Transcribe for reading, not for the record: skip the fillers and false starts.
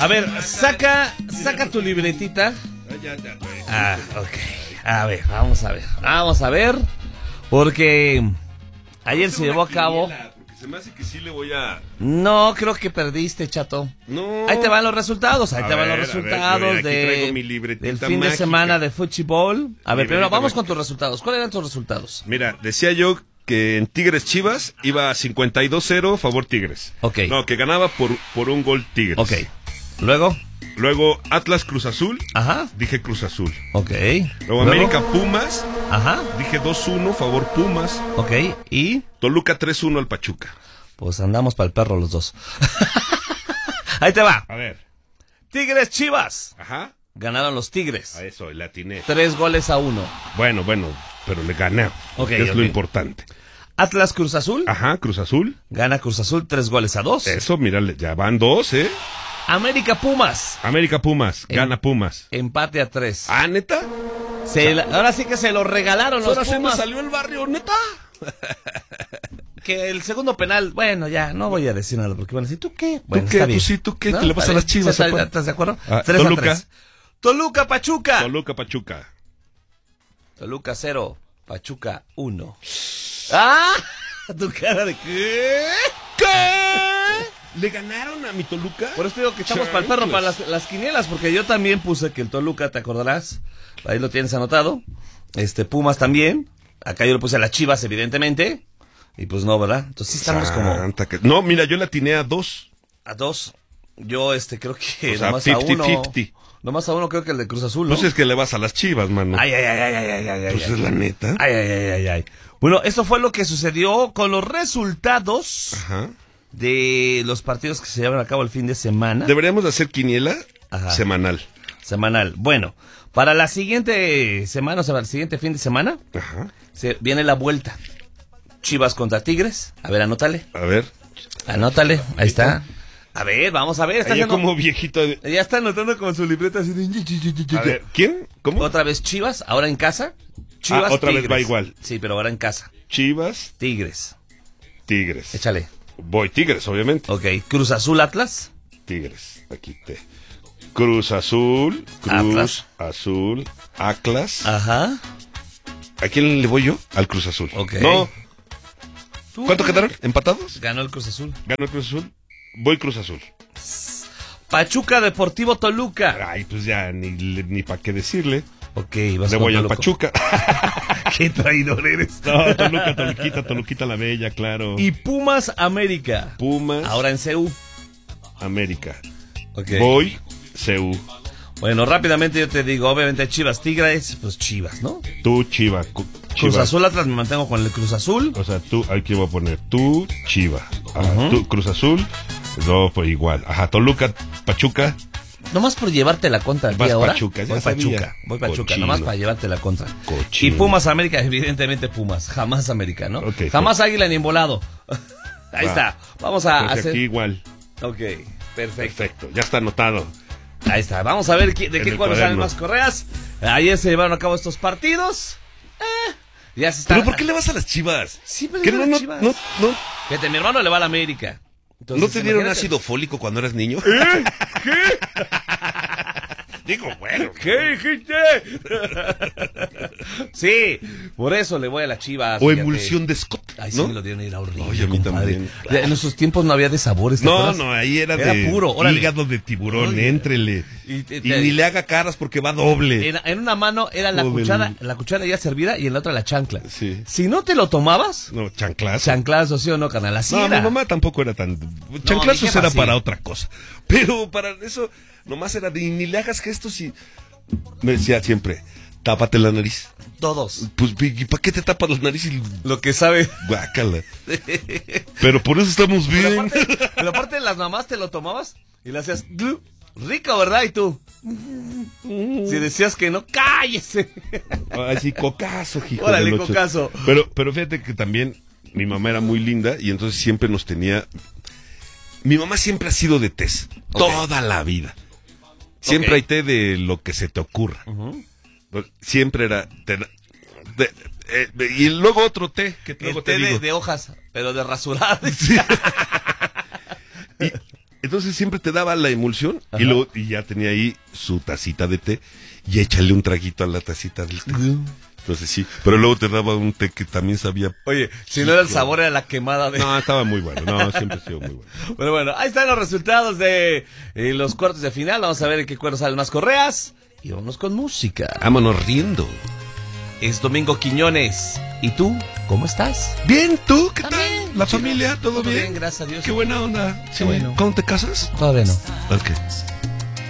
A ver, saca tu libretita. Ok. A ver, vamos a ver. Porque ayer se llevó a cabo. Se me hace que sí le voy a... No, creo que perdiste, chato. No. Ahí te van los resultados, del fin de semana de fútbol. A ver, primero vamos con tus resultados. ¿Cuáles eran tus resultados? Mira, decía yo que en Tigres Chivas iba 52-0 favor Tigres. Ok. No, que ganaba por un gol Tigres. Ok. Luego Atlas Cruz Azul. Ajá. Dije Cruz Azul. Ok. Luego América Pumas. Ajá. Dije 2-1 favor Pumas. Ok. Y Toluca 3-1 al Pachuca. pues andamos para el perro los dos. Ahí te va. A ver. Tigres Chivas. Ajá. Ganaron los Tigres. A eso, le atiné. 3-1. Bueno, pero le gané. Ok, que es lo importante. Atlas Cruz Azul. Ajá, Cruz Azul. Gana Cruz Azul 3-2. Eso, mírale, ya van 2, ¿eh? América Pumas. América Pumas, gana Pumas. Empate a 3. ¿Ah, neta? Ahora sí que se lo regalaron los Ahora sí me Pumas. salió el barrio, ¿neta? Que el segundo penal, bueno, ya, no voy a decir nada, porque van a decir, ¿tú qué? Bueno, ¿Tú qué? está bien. Pues sí, ¿tú qué? ¿No? Te le vas a las Chivas. ¿Estás de acuerdo? 3-3. Toluca. Pachuca. Pachuca. Toluca 0, Pachuca 1. ¡Ah! ¿Tu cara de qué? ¿Le ganaron a mi Toluca? Por eso digo que estamos para el perro, para las quinielas, porque yo también puse que el Toluca, ¿te acordarás? Ahí lo tienes anotado. Pumas también. Acá yo le puse a las Chivas, evidentemente. Y pues no, ¿verdad? Entonces sí estamos No, mira, yo la atiné a 2. a 2. Yo creo que O sea, nomás a 50-50. Nomás a uno creo que el de Cruz Azul, ¿no? No sé, es que le vas a las Chivas, mano. Ay. Pues es la neta. Ay. Bueno, esto fue lo que sucedió con los resultados de los partidos que se llevan a cabo el fin de semana. Deberíamos de hacer quiniela semanal. Bueno, para la siguiente semana, o sea, para el siguiente fin de semana, viene la vuelta. Chivas contra Tigres. A ver, anótale. Anótale, ahí está. A ver, vamos a ver. Está ya como viejito. Ya está anotando con su libreta así de... A ver, ¿quién? ¿Cómo? Otra vez Chivas, ahora en casa. Chivas, otra Tigres. vez va igual. Sí, pero ahora en casa. Chivas. Tigres. Échale. Voy Tigres, obviamente. Ok, Cruz Azul, Atlas. Tigres, aquí te... Cruz Azul, Atlas. Ajá. ¿A quién le voy yo? Al Cruz Azul. Ok. No. ¿Cuánto quedaron? ¿Empatados? Ganó el Cruz Azul. Ganó el Cruz Azul. Voy Cruz Azul. Pachuca Deportivo Toluca. Ay, pues ya ni para qué decirle. Ok, le voy al Pachuca. Qué traidor eres. No, Toluquita la bella, claro. Y Pumas América. Pumas. Ahora en CU. América. Okay. Voy CU. Bueno, rápidamente yo te digo, obviamente Chivas Tigres, pues Chivas, ¿no? Tú, Chivas. Cruz Azul Atlas, me mantengo con el Cruz Azul. O sea, tú, aquí voy a poner tú, Chivas. Tú, Cruz Azul. No, pues igual. Toluca, Pachuca. Nomás por llevarte la contra Vas ahora. Pachuca, Voy Pachuca, Cochino. nomás para llevarte la contra. Cochino. Y Pumas América, evidentemente Pumas, jamás América, ¿no? Okay, jamás Águila ni embolado. Ahí está. Vamos a pues hacer aquí igual. Ok, perfecto. Ya está anotado. Ahí está. Vamos a ver de qué cuadros salen más correas. Ayer se llevaron a cabo estos partidos. Ya se está. ¿Pero por qué le vas a las Chivas? Sí, pero ¿Qué no, Chivas. No. Fíjate, mi hermano le va a la América. Entonces, ¿No te dieron ácido fólico cuando eras niño? ¿Qué? Digo, bueno. ¿Qué dijiste? Sí, por eso le voy a la Chivas. O emulsión de Scott. Ay, ¿no? sí, me lo dieron, era horrible. Oye, a mí también. En esos tiempos no había de sabores. No, ahí era de puro. hígado de tiburón, éntrele. Y ni le haga caras porque va doble. En una mano era la cuchara ya servida y en la otra la chancla. Sí. Si no te lo tomabas... No, chanclazo. Chanclazo, ¿sí o no, canal? Así no, era. Mi mamá tampoco era tan... Chanclazos era para otra cosa. Pero para eso, nomás era de ni le hagas gestos y... Me decía siempre, tápate la nariz. Todos. Pues, ¿y para qué te tapas la nariz? Lo que sabe. Guácala. Pero por eso estamos bien. Pero aparte las mamás te lo tomabas y le hacías... Rico, ¿verdad? Y tú... Si decías que no, cállese. Ay, sí, cocazo, hijo. Órale, cocazo. Pero fíjate que también mi mamá era muy linda y entonces siempre nos tenía... Mi mamá siempre ha sido de tés. Okay. Toda la vida. Siempre hay té de lo que se te ocurra. Siempre era... y luego otro té. Que luego el té de hojas, pero de rasurar. Sí. Entonces siempre te daba la emulsión y ya tenía ahí su tacita de té y échale un traguito a la tacita del té. Entonces sí, pero luego te daba un té que también sabía... Oye, si no era el sabor, era la quemada de... No, estaba muy bueno, siempre ha sido muy bueno. Pero bueno, ahí están los resultados de los cuartos de final. Vamos a ver en qué cuadro salen más correas. Y vámonos con música. Vámonos riendo. Es Domingo Quiñones. ¿Y tú? ¿Cómo estás? Bien, ¿tú? ¿Qué tal? Bien. ¿La familia? ¿Todo bien? Bien, gracias a Dios. Qué buena onda. Sí, bueno. ¿Cuándo te casas? Todavía no. Ok.